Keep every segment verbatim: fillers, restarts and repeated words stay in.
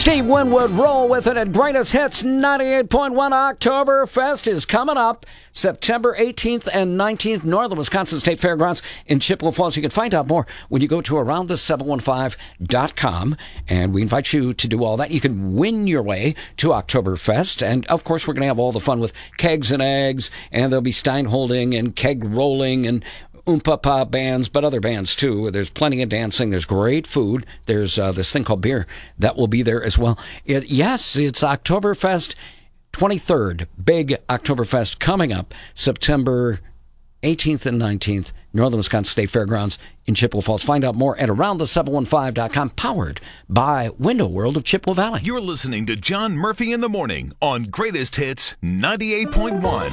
Steve Winwood, roll with it at Greatest Hits ninety-eight point one. Oktoberfest is coming up September eighteenth and nineteenth, Northern Wisconsin State Fairgrounds in Chippewa Falls. You can find out more when you go to around the seven one five dot com, and we invite you to do all that. You can win your way to Oktoberfest, and of course we're going to have all the fun with kegs and eggs, and there'll be stein holding and keg rolling and Oom-pa-pa bands, but other bands too. There's plenty of dancing. There's great food. There's uh, this thing called beer that will be there as well. It, yes, it's Oktoberfest twenty-third. Big Oktoberfest coming up September eighteenth and nineteenth, Northern Wisconsin State Fairgrounds in Chippewa Falls. Find out more at around the seven one five dot com, powered by Window World of Chippewa Valley. You're listening to John Murphy in the Morning on Greatest Hits ninety-eight point one.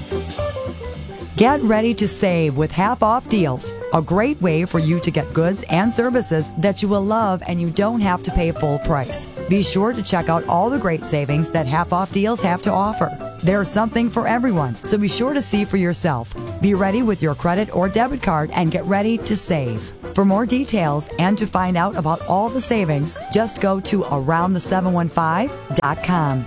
Get ready to save with half-off deals. A great way for you to get goods and services that you will love and you don't have to pay full price. Be sure to check out all the great savings that half-off deals have to offer. There's something for everyone, so be sure to see for yourself. Be ready with your credit or debit card and get ready to save. For more details and to find out about all the savings, just go to around the seven one five dot com.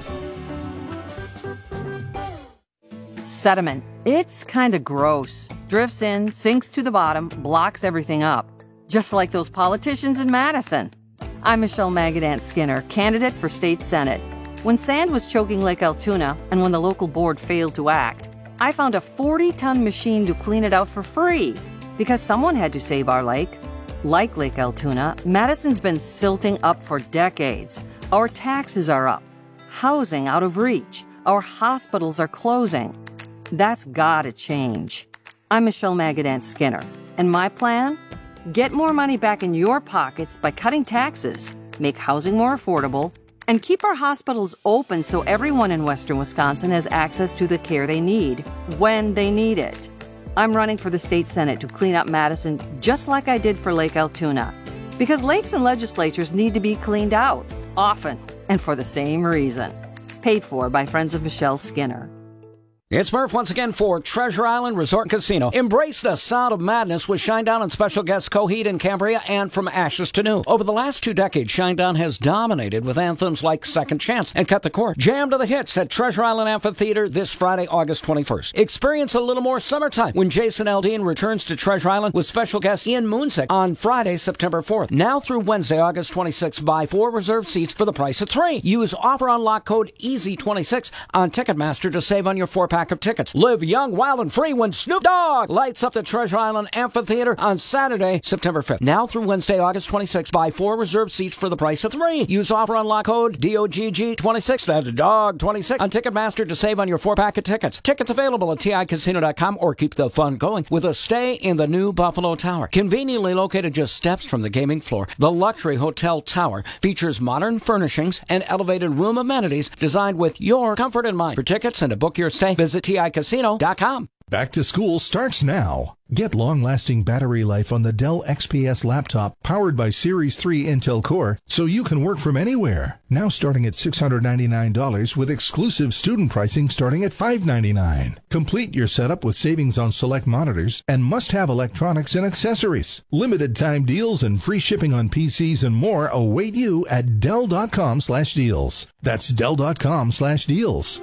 Sediment. It's kind of gross. Drifts in, sinks to the bottom, blocks everything up. Just like those politicians in Madison. I'm Michelle Magadan Skinner, candidate for state senate. When sand was choking Lake Altoona and when the local board failed to act, I found a forty-ton machine to clean it out for free because someone had to save our lake. Like Lake Altoona, Madison's been silting up for decades. Our taxes are up. Housing out of reach. Our hospitals are closing. That's gotta change. I'm Michelle Magadan Skinner, and my plan? Get more money back in your pockets by cutting taxes, make housing more affordable, and keep our hospitals open so everyone in Western Wisconsin has access to the care they need, when they need it. I'm running for the state senate to clean up Madison just like I did for Lake Altoona, because lakes and legislatures need to be cleaned out, often, and for the same reason. Paid for by Friends of Michelle Skinner. It's Murph once again for Treasure Island Resort and Casino. Embrace the sound of madness with Shinedown and special guests Coheed and Cambria and From Ashes to New. Over the last two decades, Shinedown has dominated with anthems like Second Chance and Cut the Cord. Jam to the hits at Treasure Island Amphitheater this Friday, August twenty-first. Experience a little more summertime when Jason Aldean returns to Treasure Island with special guest Ian Moonsick on Friday, September fourth. Now through Wednesday, August twenty-sixth, buy four reserved seats for the price of three. Use offer unlock code E A S Y twenty-six on Ticketmaster to save on your four-pack of tickets. Live young, wild, and free when Snoop Dogg lights up the Treasure Island Amphitheater on Saturday, September fifth. Now through Wednesday, August twenty-sixth, buy four reserved seats for the price of three. Use offer unlock code D O G G twenty-six, that's dog twenty-six, on Ticketmaster to save on your four-pack of tickets. Tickets available at T I casino dot com or keep the fun going with a stay in the new Buffalo Tower. Conveniently located just steps from the gaming floor, the luxury hotel tower features modern furnishings and elevated room amenities designed with your comfort in mind. For tickets and to book your stay, visit T I casino dot com. Back to school starts now. Get long-lasting battery life on the Dell X P S laptop powered by Series three Intel Core so you can work from anywhere. Now starting at six hundred ninety-nine dollars with exclusive student pricing starting at five hundred ninety-nine dollars. Complete your setup with savings on select monitors and must-have electronics and accessories. Limited time deals and free shipping on P Cs and more await you at Dell dot com slash deals. That's Dell dot com slash deals.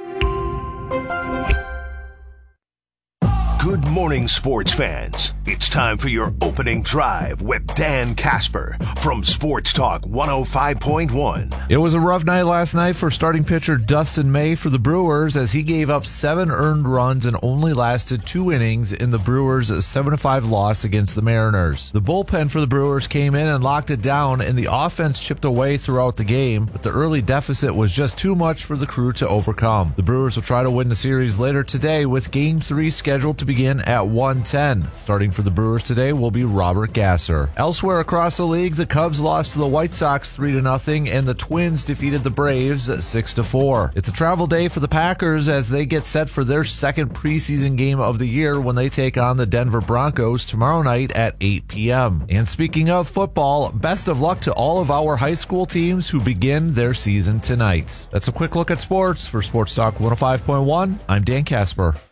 Good morning, sports fans. It's time for your opening drive with Dan Casper from Sports Talk one oh five point one. It was a rough night last night for starting pitcher Dustin May for the Brewers as he gave up seven earned runs and only lasted two innings in the Brewers' seven to five loss against the Mariners. The bullpen for the Brewers came in and locked it down, and the offense chipped away throughout the game, but the early deficit was just too much for the crew to overcome. The Brewers will try to win the series later today with Game three scheduled to begin at one ten. Starting for the Brewers today will be Robert Gasser. Elsewhere across the league, the Cubs lost to the White Sox three to nothing, and the Twins defeated the Braves six to four. It's a travel day for the Packers as they get set for their second preseason game of the year when they take on the Denver Broncos tomorrow night at eight p.m. And speaking of football, best of luck to all of our high school teams who begin their season tonight. That's a quick look at sports. For Sports Talk one oh five point one, I'm Dan Casper.